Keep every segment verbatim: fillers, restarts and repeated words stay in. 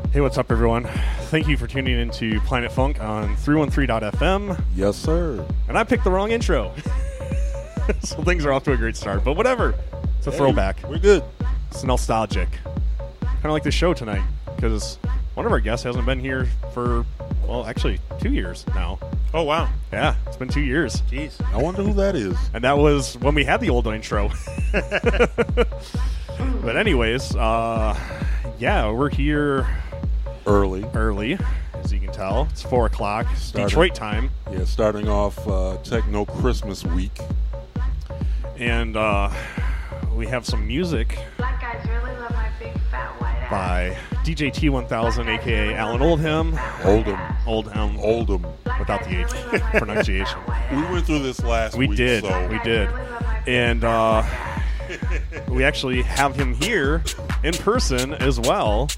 Hey, what's up, everyone? Thank you for tuning into Planet Funk on three one three dot f m. Yes, sir. And I picked the wrong intro. So things are off to a great start, but whatever. It's a Hey, throwback. We're good. It's nostalgic. Kind of like the show tonight, because one of our guests hasn't been here for, well, actually, two years now. Oh, wow. Yeah, it's been two years. Jeez. I wonder who that is. And that was when we had the old intro. But anyways, uh, yeah, we're here Early. early, as you can tell. It's four o'clock, Started. Detroit time. Yeah, starting off uh, Techno Christmas Week. And uh, we have some music Black guys really love my big fat white ass. by D J T one thousand, a k a. Alan Oldham. Oldham. Oldham, Oldham. without the H pronunciation. We went through this last We week. did, So we did. And uh, we actually have him here in person as well,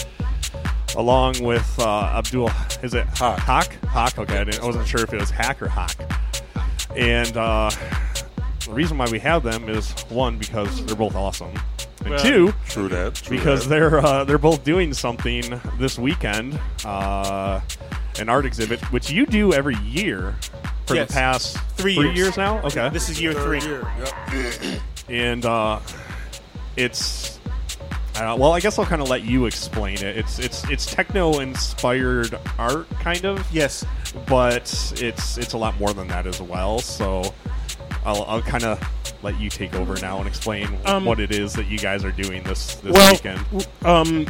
along with uh, Abdul. Is it Haq. Haq? Haq, okay. I, didn't, I wasn't sure if it was Hack or Haq. And uh, the reason why we have them is, one, because they're both awesome. And Well, two, True that. True because that. they're uh, they're both doing something this weekend, uh, an art exhibit, which you do every year for Yes. the past Three three years. years now. Okay, This is year three. Yep. and uh, it's uh, well, I guess I'll kind of let you explain it. It's it's it's techno inspired art, kind of, Yes. but it's it's a lot more than that as well. So I'll I'll kind of let you take over now and explain Um, what it is that you guys are doing this this Well, weekend. w- um,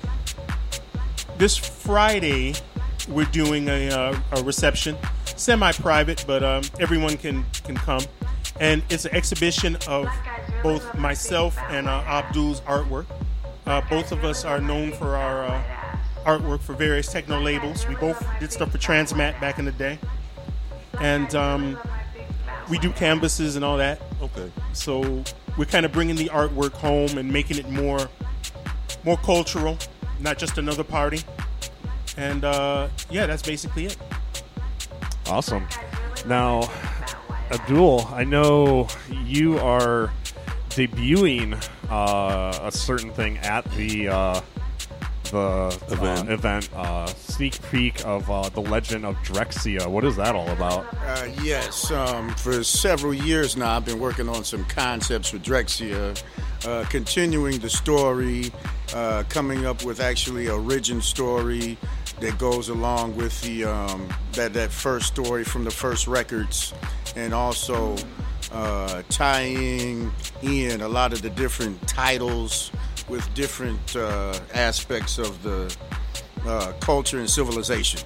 this Friday we're doing a, uh, a reception, semi-private, but um, everyone can can come, and it's an exhibition of both myself and uh, Abdul's artwork. Uh, both of us are known for our uh, artwork for various techno labels. We both did stuff for Transmat back in the day, and um, we do canvases and all that. Okay. So we're kind of bringing the artwork home and making it more, more cultural, not just another party. And uh, yeah, that's basically it. Awesome. Now, Abdul, I know you are debuting uh, a certain thing at the uh, the Event. uh, event uh, sneak peek of uh, the Legend of Drexcia. What is that all about? Uh, yes, um, for several years now, I've been working on some concepts for Drexcia, uh, continuing the story, uh, coming up with actually a origin story that goes along with the um, that that first story from the first records, and also uh, tying in a lot of the different titles with different uh, aspects of the uh, culture and civilization.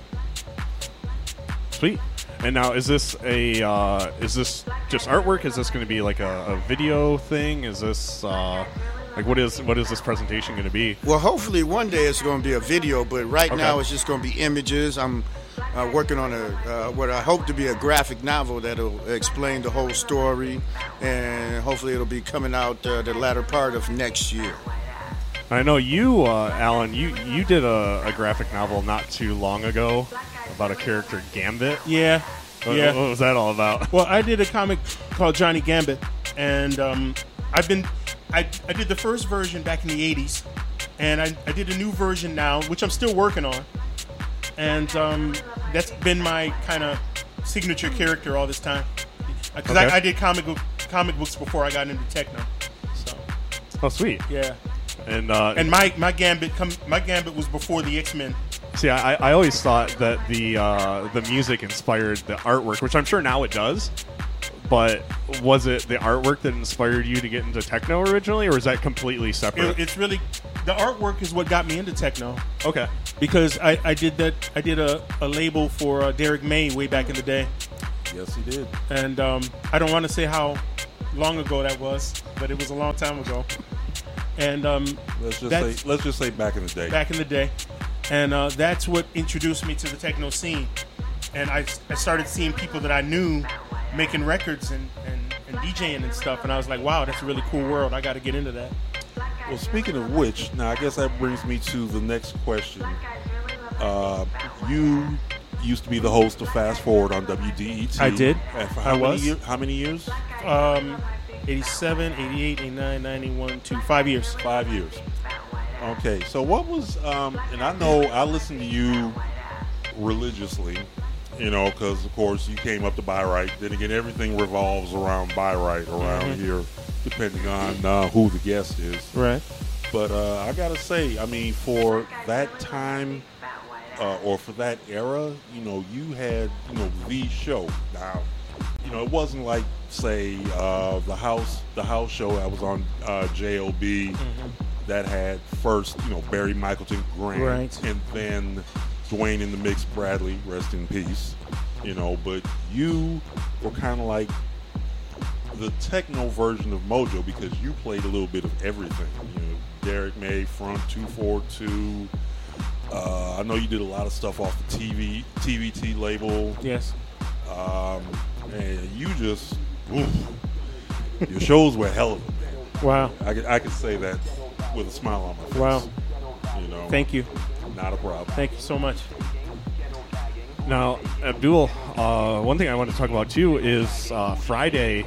Sweet. And now, is this a uh, is this just artwork? Is this going to be like a, a video thing? Is this uh, like what is what is this presentation going to be? Well, hopefully one day it's going to be a video, but right Okay. now it's just going to be images. I'm uh, working on a uh, what I hope to be a graphic novel that'll explain the whole story, and hopefully it'll be coming out uh, the latter part of next year. I know you, uh, Alan. You you did a, a graphic novel not too long ago about a character Gambit. Yeah, What, yeah. what was that all about? Well, I did a comic called Johnny Gambit, and um, I've been, I, I did the first version back in the eighties, and I, I did a new version now, which I'm still working on, and um, that's been my kind of signature character all this time, because Okay. I, I did comic book, comic books before I got into techno, so Oh, sweet. yeah. And uh, And my my Gambit come my Gambit was before the X-Men. see, I, I always thought that the uh, the music inspired the artwork, which I'm sure now it does. But was it the artwork that inspired you to get into techno originally, or is that completely separate? It, it's really the artwork is what got me into techno. Okay. Because I, I did that I did a, a label for uh, Derek May way back in the day, Yes, he did. and um, I don't want to say how long ago that was, but it was a long time ago. And um, Let's just That's- say let's just say back in the day. back in the day, and uh, that's what introduced me to the techno scene. And I, I started seeing people that I knew making records and, and, and DJing and stuff, and I was like, wow, that's a really cool world. I got to get into that. Well, speaking of which, now I guess that brings me to the next question. Uh, you used to be the host of Fast Forward on W D E T. I did. And for how I many was. year- how many years? Um, eighty-seven, eighty-eight, eighty-nine, ninety-one, two, five years. Five years. Okay, so what was, um, and I know I listened to you religiously, you know, because of course you came up to Buy-Right. Then again, everything revolves around Buy-Right around Mm-hmm. here, depending on uh, who the guest is. Right. But uh, I gotta say, I mean, for that time uh, or for that era, you know, you had, you know, the show. Now, you know, it wasn't like, say, uh, the house, the house show that was on uh, J O B Mm-hmm. that had first, you know, Barry Michaelton Grant, Right. and then Dwayne in the Mix Bradley, rest in peace. You know, but you were kind of like the techno version of Mojo because you played a little bit of everything. You know, Derek May, Front two forty-two. Uh, I know you did a lot of stuff off the T V T V T label. Yes. Um, and you just, oof, your shows were hell of a man. Wow. I could, I could say that with a smile on my face. Wow. You know, Thank you. not a problem. Thank you so much. Now, Abdul, uh, one thing I want to talk about too is uh, Friday,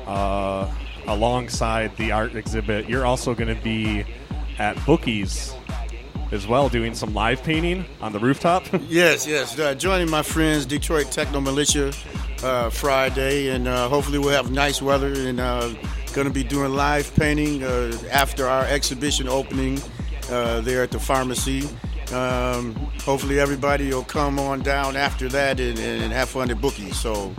uh, alongside the art exhibit, you're also going to be at Bookies as well, doing some live painting on the rooftop. Yes, yes. Uh, joining my friends, Detroit Techno Militia, uh, Friday, and uh, hopefully we'll have nice weather. And uh, going to be doing live painting uh, after our exhibition opening uh, there at the pharmacy. Um, hopefully everybody will come on down after that and, and have fun at Bookies. So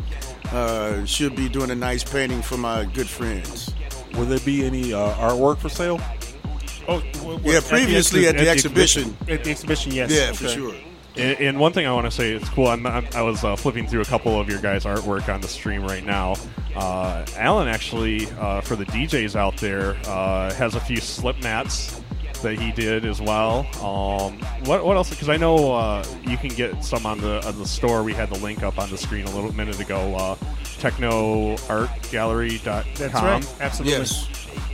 uh, should be doing a nice painting for my good friends. Will there be any uh, artwork for sale? Oh, what, Yeah, previously at the, at the exhibition. At the exhibition, yes. Yeah, for Okay. sure. And, and one thing I want to say, it's cool. I'm, I'm, I was uh, flipping through a couple of your guys' artwork on the stream right now. Uh, Alan actually, uh, for the D Js out there, uh, has a few slip mats that he did as well. Um, what, what else? Because I know uh, you can get some on the on the store. We had the link up on the screen a little minute ago. Uh, techno art gallery dot com. That's right. Absolutely. Yes.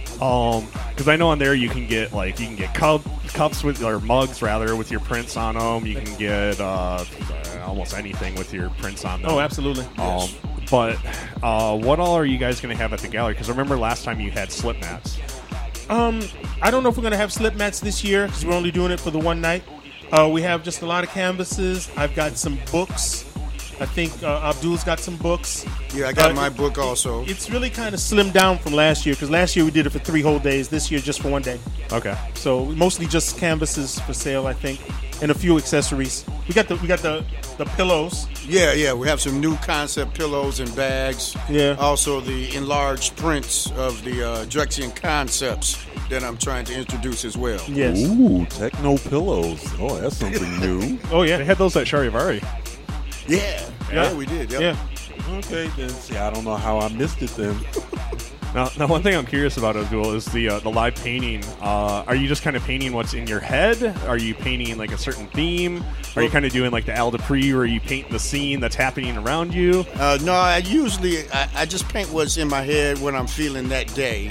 Um, because I know on there you can get like you can get cup, cups with or mugs rather with your prints on them. You can get uh, almost anything with your prints on them. Oh, absolutely. Um, but uh, what all are you guys going to have at the gallery? Because remember last time you had slip mats. Um, I don't know if we're going to have slip mats this year because we're only doing it for the one night. Uh, we have just a lot of canvases. I've got some books. I think uh, Abdul's got some books. Yeah, I got Uh, my book also. It's really kind of slimmed down from last year because last year we did it for three whole days. This year just for one day. Okay. So mostly just canvases for sale, I think, and a few accessories. We got the we got the the pillows. Yeah, yeah, we have some new concept pillows and bags. Yeah. Also, the enlarged prints of the uh, Drexian concepts that I'm trying to introduce as well. Yes. Ooh, techno pillows. Oh, that's something new. Oh yeah. They had those at Charivari. Yeah, Yeah. yeah, we did. Yep. Yeah. Okay, then see, I don't know how I missed it then. Now, now, one thing I'm curious about, Abdul, is the uh, the live painting. Uh, are you just kind of painting what's in your head? Are you painting like a certain theme? Are you kind of doing like the Al Dupree, where you paint the scene that's happening around you? Uh, no, I usually I, I just paint what's in my head when I'm feeling that day.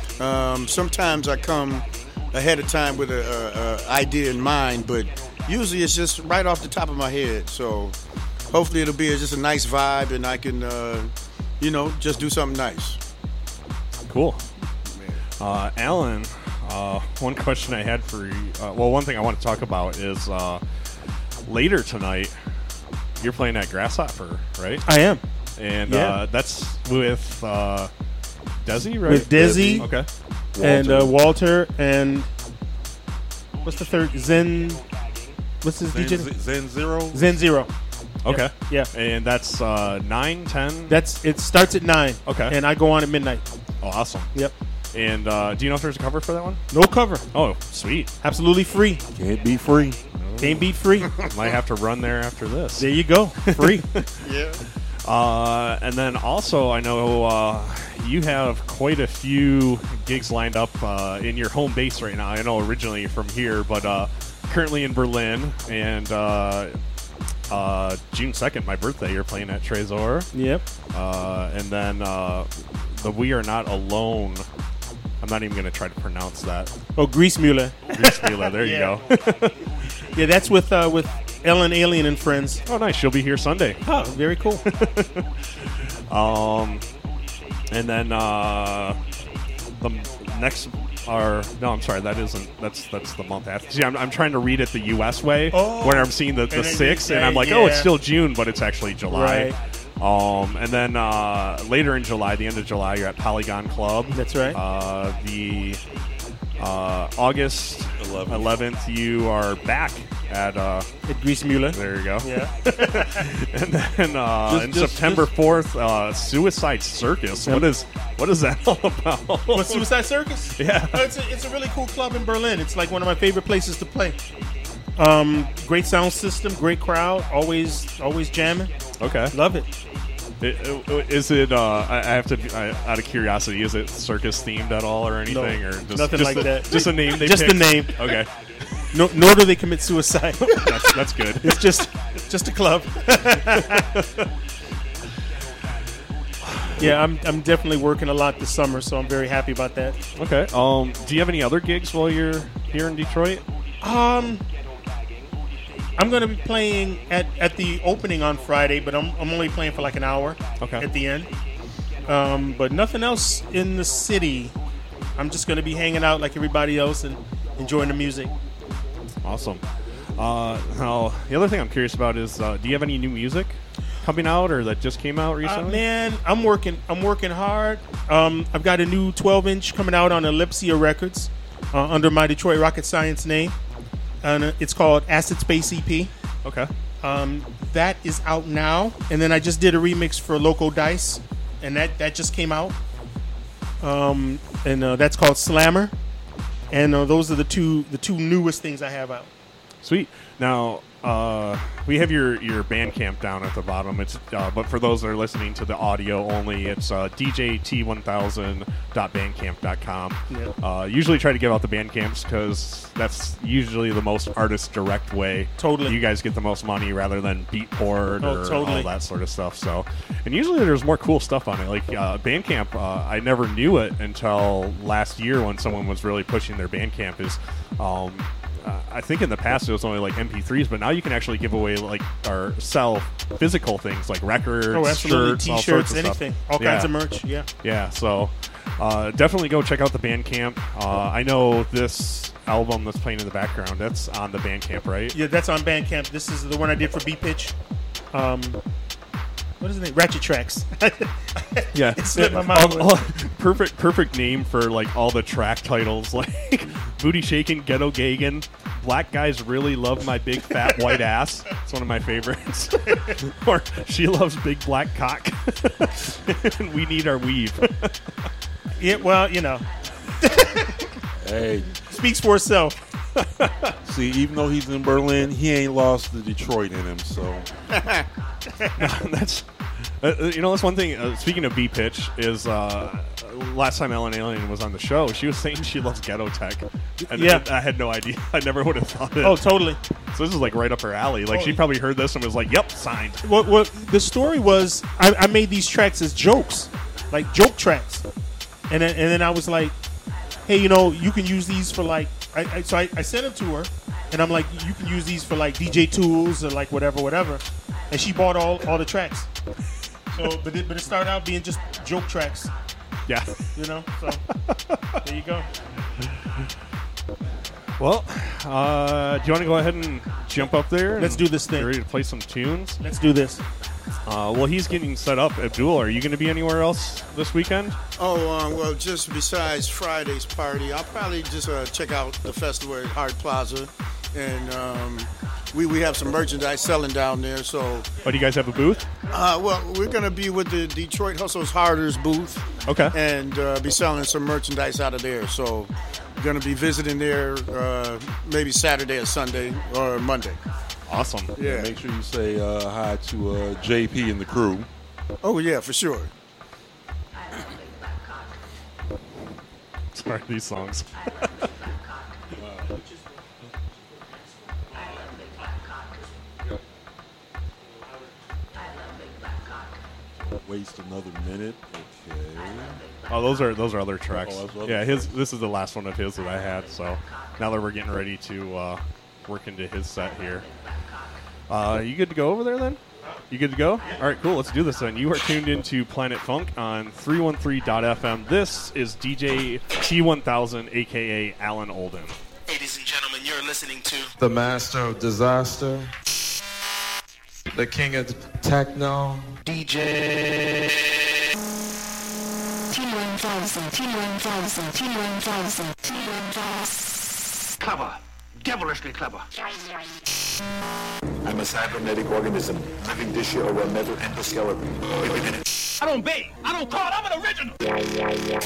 Um, sometimes I come ahead of time with a, a, a idea in mind, but usually it's just right off the top of my head. So hopefully it'll be just a nice vibe, and I can, uh, you know, just do something nice. Cool. Uh, Alan, uh, one question I had for you, uh, well, one thing I want to talk about is uh, later tonight, you're playing at Grasshopper, right? I am. And Yeah. uh, that's with uh, Desi, right? With Desi. Okay. And uh, Walter and what's the third? Zen. What's his Zen, D J? Zen Zero? Zen Zero. Okay. Yeah. And that's uh, nine, ten? That's it. Starts at nine. Okay. And I go on at midnight. Oh, awesome. Yep. And uh, do you know if there's a cover for that one? No cover. Oh, sweet. Absolutely free. Can't be free. Can't beat free. Might have to run there after this. There you go. Free. Yeah. Uh, and then also, I know uh, you have quite a few gigs lined up uh, in your home base right now. I know originally you're from here, but uh, currently in Berlin. And uh, uh, June second, my birthday, you're playing at Trésor. Yep. Uh, and then uh, the We Are Not Alone. I'm not even going to try to pronounce that. Oh, Grease Mueller. Greasmula, there you Yeah. go. Yeah, that's with uh, with Ellen Alien and Friends. Oh, nice. She'll be here Sunday. Oh, very cool. Um, and then uh, the next Or no, I'm sorry, that isn't. That's that's the month after. See, I'm, I'm trying to read it the U S way, Oh. where I'm seeing the, the And then sixth, you and I'm say, like, oh, it's yeah. still June, but it's actually July. Right. Um, and then uh, later in July, the end of July, you're at Polygon Club. That's right. Uh, the uh, August eleventh. eleventh, you are back at. Uh, At Grease Mueller. there you go. Yeah. And then uh, Just- in just- September just- fourth, uh, Suicide Circus. What is what is that all about? What, Suicide Circus? Yeah. Uh, it's, a, it's a really cool club in Berlin. It's like one of my favorite places to play. Um, great sound system, great crowd, always always jamming. Okay. Love it. It, it, is it? Uh, I I have to. I, out of curiosity, is it circus themed at all or anything, No, or just, nothing just like a, that. Just a name. They Just the picked? name. Okay, No, nor do they commit suicide. that's that's good. It's just just a club. Yeah, I'm I'm definitely working a lot this summer, so I'm very happy about that. Okay. Um, do you have any other gigs while you're here in Detroit? Um, I'm going to be playing at, at the opening on Friday, but I'm I'm only playing for like an hour. Okay. At the end. Um, but nothing else in the city. I'm just going to be hanging out like everybody else and enjoying the music. Awesome. Uh, now the other thing I'm curious about is, uh, do you have any new music coming out or that just came out Uh, recently? man, I'm working. I'm working hard. Um, I've got a new twelve inch coming out on Ellipsia Records uh, under my Detroit Rocket Science name, and uh, it's called Acid Space E P. Okay. Um, that is out now, and then I just did a remix for Loco Dice, and that that just came out. Um, and uh, that's called Slammer, and uh, those are the two the two newest things I have out. Sweet. Now, uh, we have your, your Bandcamp down at the bottom. It's uh, but for those that are listening to the audio only, it's uh, d j t one thousand dot bandcamp dot com. Yeah. Uh, usually try to give out the Bandcamps because that's usually the most artist direct way. Totally. You guys get the most money rather than Beatport Oh, or totally. all that sort of stuff. So, and usually there's more cool stuff on it. Like uh, Bandcamp, uh, I never knew it until last year when someone was really pushing their Bandcamp. Is um, Uh, I think in the past it was only like M P threes, but now you can actually give away like or sell physical things like records, Oh, absolutely. shirts, all T-shirts, sorts of anything. stuff. All yeah. kinds of merch. Yeah. Yeah, so uh, definitely go check out the Bandcamp. Uh, I know this album that's playing in the background. That's on the Bandcamp, right? Yeah, that's on Bandcamp. This is the one I did for B Pitch. Um, what is the name? Ratchet Tracks. Yeah, It slipped my mind. All- all- perfect, perfect name for like all the track titles, like Booty Shaking, Ghetto Gagan, Black Guys Really Love My Big Fat White Ass. It's one of my favorites. Or She Loves Big Black Cock. And We Need Our Weave. Yeah, well, you know, Hey, speaks for itself. see, even though he's in Berlin, he ain't lost the Detroit in him. So That's uh, uh, you know that's one thing. Uh, speaking of B Pitch, is uh, last time Ellen Alien was on the show, she was saying she loves ghetto tech, and Yeah. I, I had no idea. I never would have thought it. Oh, totally. So this is like right up her alley. Like Oh. she probably heard this and was like, "Yep, signed." What, what the story was, I, I made these tracks as jokes, like joke tracks, and then, and then I was like, hey, you know, you can use these for like, I, I, so I, I sent them to her, and I'm like, you can use these for like D J tools or like whatever, whatever, and she bought all, all the tracks. So, but it, but it started out being just joke tracks, Yeah. you know. So there you go. Well, uh, do you want to go ahead and jump up there? Let's and do this thing. get ready to play some tunes. Let's do this. Uh, well, he's getting set up. Abdul, are you going to be anywhere else this weekend? Oh, um, well, just besides Friday's party, I'll probably just uh, check out the festival at Hart Plaza. And um, we, we have some merchandise selling down there. So, Oh, do you guys have a booth? uh, well, we're going to be with the Detroit Hustles Harders booth. Okay. And uh, be selling some merchandise out of there. So, we're going to be visiting there uh, maybe Saturday or Sunday or Monday. Awesome. Yeah. make sure you say uh, hi to uh, J P and the crew. Oh, yeah, for sure. Sorry, these songs. Waste another minute. Okay. Oh, those are those are other tracks. Oh, those are other yeah, his. This is the last one of his that I had. So now that we're getting ready to uh, work into his set here, uh, you good to go over there then? You good to go? All right, cool. Let's do this then. You are tuned into Planet Funk on three one three dot f m. This is D J T one thousand, a k a. Alan Olden. Ladies and gentlemen, you're listening to the master of disaster, the king of techno, D J T one thousand, T one thousand, T one thousand, T one thousand. Clever. Devilishly clever. I'm a cybernetic organism, living tissue or a metal endoskeleton. I don't bait. I don't call. I'm an original.